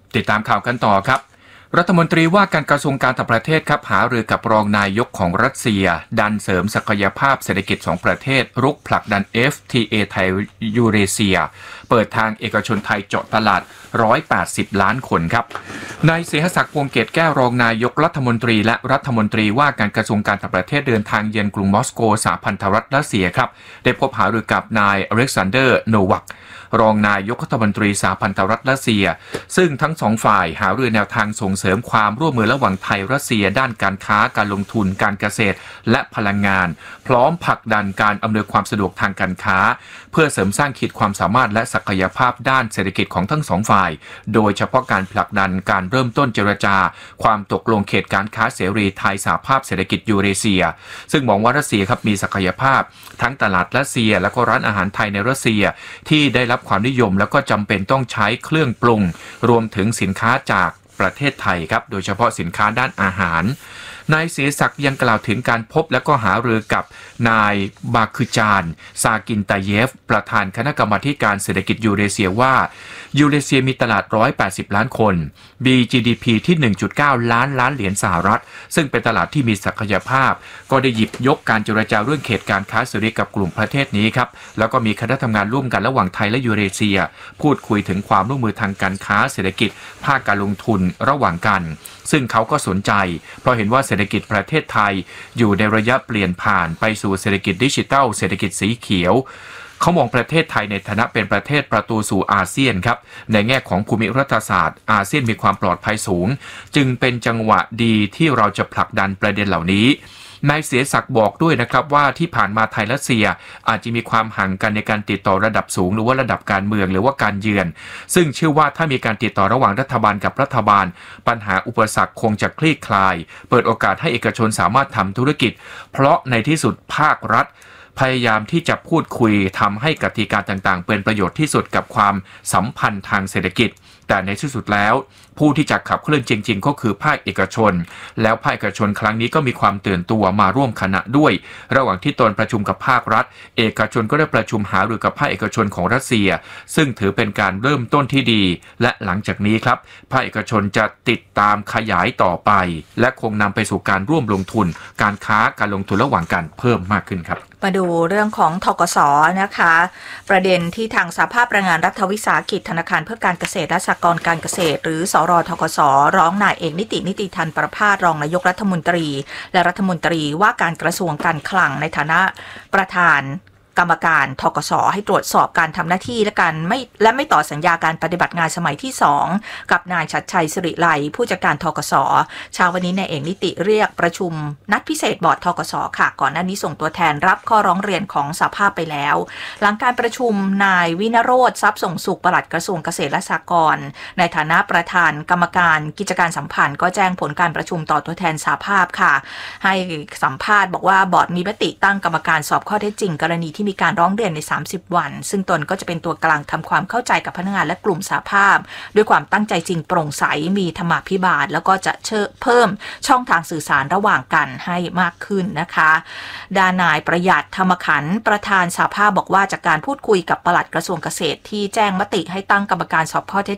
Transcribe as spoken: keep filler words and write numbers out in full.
ติดตามข่าวกันต่อครับรัฐมนตรีว่าการกระทรวงการต่างประเทศครับหารือกับรองนายกของรัสเซียดันเสริมศักยภาพเศรษฐกิจสองประเทศรุกผลักดัน เอฟ ที เอ ไทยยูเรเซียเปิดทางเอกชนไทยเจาะตลาดหนึ่งร้อยแปดสิบล้านคนครับนายเสหศักดิ์วงศ์เกตแก้วรองนายกรัฐมนตรีและรัฐมนตรีว่าการกระทรวงการต่างประเทศเดินทางเยือนกรุงมอสโกสหพันธรัฐรัสเซียครับได้พบหารือกับนายอเล็กซานเดอร์โนวัครองนายกรัฐมนตรีสหพันธรัฐรัสเซียซึ่งทั้งสองฝ่ายหารือแนวทางส่งเสริมความร่วมมือระหว่างไทยรัสเซียด้านการค้าการลงทุนการเกษตรและพลังงานพร้อมผลักดันการอำนวยความสะดวกทางการค้าเพื่อเสริมสร้างขีดความสามารถและศักยภาพด้านเศรษฐกิจของทั้งสองฝ่ายโดยเฉพาะการผลักดันการเริ่มต้นเจรจาความตกลงเขตการค้าเสรีไทยสหภาพเศรษฐกิจยูเรเซียซึ่งมองว่ารัสเซียครับมีศักยภาพทั้งตลาดรัสเซียและก็ร้านอาหารไทยในรัสเซียที่ได้รับความนิยมแล้วก็จำเป็นต้องใช้เครื่องปรุงรวมถึงสินค้าจากประเทศไทยครับโดยเฉพาะสินค้าด้านอาหารนายเสหศักดิ์ยังกล่าวถึงการพบและก็หารือกับนายบาคือจานซากินตาเยฟประธานคณะกรรมาการเศรษฐกิจยูเรเซียว่ายูเรเซียมีตลาดหนึ่งร้อยแปดสิบล้านคนมี จี ดี พี ที่ หนึ่งจุดเก้า ล้านล้านเหรียญสหรัฐซึ่งเป็นตลาดที่มีศักยภาพก็ได้หยิบยกการเจรจาเรื่องเขตการค้าเสรีกับกลุ่มประเทศนี้ครับแล้วก็มีคณะทำงานร่วมกันระหว่างไทยและยูเรเซียพูดคุยถึงความร่วมมือทางการค้าเศรษฐกิจภาคการลงทุนระหว่างกันซึ่งเขาก็สนใจเพราะเห็นว่าเศรษฐกิจประเทศไทยอยู่ในระยะเปลี่ยนผ่านไปสู่เศรษฐกิจดิจิทัลเศรษฐกิจสีเขียวเขามองประเทศไทยในฐานะเป็นประเทศประตูสู่อาเซียนครับในแง่ของภูมิรัฐศาสตร์อาเซียนมีความปลอดภัยสูงจึงเป็นจังหวะดีที่เราจะผลักดันประเด็นเหล่านี้นายเสหศักดิ์บอกด้วยนะครับว่าที่ผ่านมาไทยรัสเซียอาจจะมีความห่างกันในการติดต่อระดับสูงหรือว่าระดับการเมืองหรือว่าการเยือนซึ่งเชื่อว่าถ้ามีการติดต่อระหว่างรัฐบาลกับรัฐบาลปัญหาอุปสรรคคงจะคลี่คลายเปิดโอกาสให้เอกชนสามารถทำธุรกิจเพราะในที่สุดภาครัฐพยายามที่จะพูดคุยทำให้กติกาต่างๆเป็นประโยชน์ที่สุดกับความสัมพันธ์ทางเศรษฐกิจแต่ในที่สุดแล้วผู้ที่จะขับเคลื่อนจริงๆก็คือภาคเอกชนแล้วภาคเอกชนครั้งนี้ก็มีความตื่นตัวมาร่วมคณะด้วยระหว่างที่ตนประชุมกับภาครัฐเอกชนก็ได้ประชุมหารือกับภาคเอกชนของรัสเซียซึ่งถือเป็นการเริ่มต้นที่ดีและหลังจากนี้ครับภาคเอกชนจะติดตามขยายต่อไปและคงนำไปสู่การร่วมลงทุนการค้าการลงทุนระหว่างกันเพิ่มมากขึ้นครับมาดูเรื่องของธกส.นะคะประเด็นที่ทางสหภาพแรงงานรัฐวิสาหกิจธนาคารเพื่อการเกษตรและสหกรณ์การเกษตรหรือสรธกส.ร้องนายเอกนิตินิติธันประภาสรองนายกรัฐมนตรีและรัฐมนตรีว่าการกระทรวงการคลังในฐานะประธานกรรมการธกส.ให้ตรวจสอบการทำหน้าที่และการไม่และไม่ต่อสัญญาการปฏิบัติงานสมัยที่สองกับนายชัดชัยสิริไลผู้จัดการธกส.เช้าวันนี้นายเอกนิติเรียกประชุมนัดพิเศษบอร์ดธกส.ค่ะก่อนหน้านี้ส่งตัวแทนรับข้อร้องเรียนของสหภาพไปแล้วหลังการประชุมนายวินโรจน์ทรัพย์ส่งสุขปลัดกระทรวงเกษตรและสหกรณ์ในฐานะประธานกรรมการกิจการสัมพันธ์ก็แจ้งผลการประชุมต่อตัวแทนสหภาพค่ะให้สัมภาษณ์บอกว่าบอร์ดมีมติตั้งกรรมการสอบข้อเท็จจริงกรณีที่มีการร้องเรียนในสามสิบวันซึ่งตนก็จะเป็นตัวกลางทำความเข้าใจกับพนักงานและกลุ่มสหภาพด้วยความตั้งใจจริงโปร่งใสมีธรรมาภิบาลแล้วก็จะเพิ่มช่องทางสื่อสารระหว่างกันให้มากขึ้นนะคะด้านนายประหยัดธรรมขันธ์ประธานสหภาพบอกว่าจากการพูดคุยกับปลัดกระทรวงเกษตรที่แจ้งมติให้ตั้งกรรมการสอบข้อเท็จ